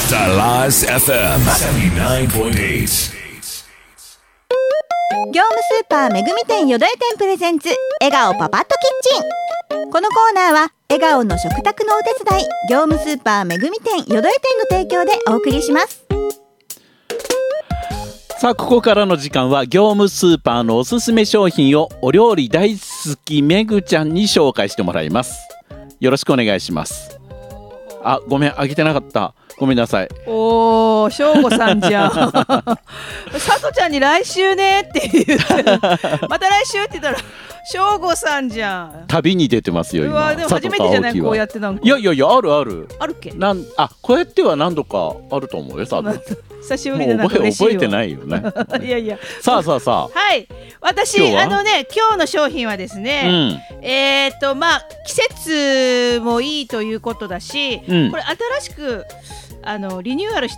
Salas FM 79.8。 業務スーパーめぐみ店よどえ店プレゼンツ笑顔パパッとキッチン。このコーナーは笑顔の食卓のお手伝い、業務スーパーめぐみ店よどえ店の提供でお送りします。 さあ、ここからの時間は業務スーパーのおすすめ商品をお料理大好きめぐちゃんに紹介してもらいます。よろしくお願いします。あ、ごめん、あげてなかった、ごめんなさい。 おー、しょうごさんじゃんさとちゃんに来週ねって言ってまた来週って言ったらしょうごさんじゃん。 旅に出てますよ今。 うわ、でも初めてじゃない、こうやってなんか。 いやあるあるあるっけ。 こうやっては何度かあると思うよ、多分久しぶりでなんか嬉しいわ。 覚えてないよねいやいやさあはい、私今日の商品はですね、季節もいいということだし、これ新しくリニューアルし